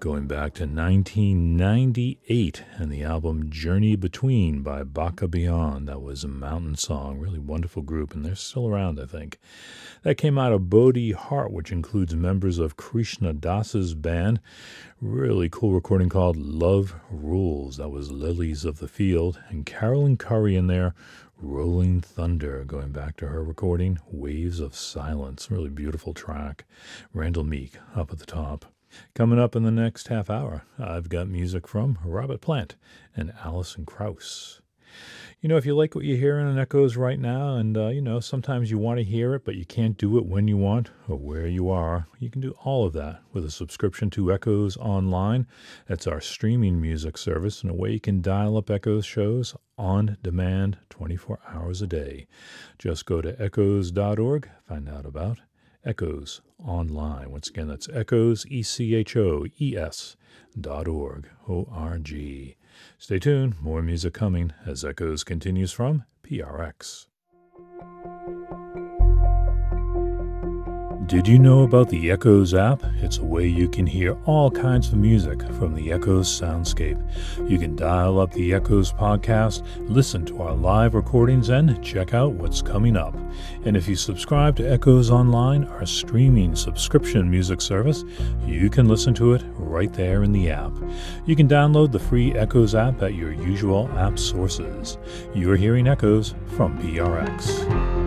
going back to 1998 and the album Journey Between by Baka Beyond. That was a mountain song, really wonderful group, and they're still around, I think. That came out of Bodhi Heart, which includes members of Krishna Das's band. Really cool recording called Love Rules. That was Lilies of the Field, and Carolyn Curry in there, Rolling Thunder, going back to her recording, Waves of Silence. Really beautiful track. Randall Meek up at the top. Coming up in the next half hour, I've got music from Robert Plant and Alison Krauss. You know, if you like what you hear in Echoes right now, and, sometimes you want to hear it, but you can't do it when you want or where you are, you can do all of that with a subscription to Echoes Online. That's our streaming music service, and a way you can dial up Echoes shows on demand 24 hours a day. Just go to echoes.org, find out about Echoes Online. Once again, that's Echoes, ECHOES.org, O-R-G. Stay tuned, more music coming as Echoes continues from PRX. Did you know about the Echoes app? It's a way you can hear all kinds of music from the Echoes soundscape. You can dial up the Echoes podcast, listen to our live recordings, and check out what's coming up. And if you subscribe to Echoes Online, our streaming subscription music service, you can listen to it right there in the app. You can download the free Echoes app at your usual app sources. You're hearing Echoes from PRX.